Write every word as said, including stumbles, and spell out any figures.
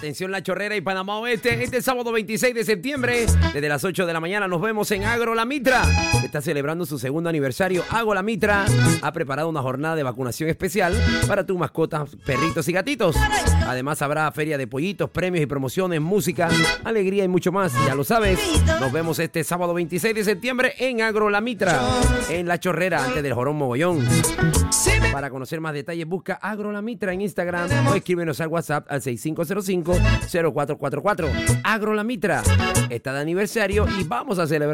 Atención La Chorrera y Panamá Oeste, este sábado veintiséis de septiembre, desde las ocho de la mañana nos vemos en Agro La Mitra, que está celebrando su segundo aniversario. Agro La Mitra ha preparado una jornada de vacunación especial para tus mascotas, perritos y gatitos. Además habrá feria de pollitos, premios y promociones, música, alegría y mucho más. Ya lo sabes, nos vemos este sábado veintiséis de septiembre en Agro La Mitra, en La Chorrera, antes del Jorón Mogollón. Para conocer más detalles, busca Agro La Mitra en Instagram o escríbenos al WhatsApp al seis cinco cero cinco, cero cuatro cuatro cuatro. Agro La Mitra está de aniversario y vamos a celebrar.